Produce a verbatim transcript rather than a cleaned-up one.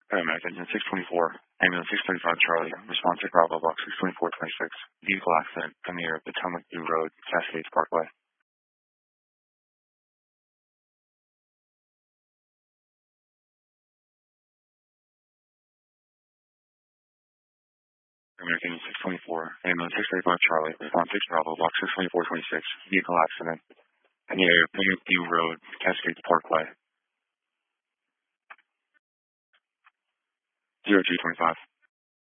Paramedic engine six twenty-four, ambulance six thirty-five Charlie, response to Bravo Box six twenty-four twenty-six, vehicle accident, near Potomac View Road, Cascades Parkway. Paramedic engine six twenty-four, ambulance six thirty-five Charlie, response six Bravo Box six twenty-four twenty-six, vehicle accident, near Potomac View Road, Cascades Parkway. zero two twenty-five.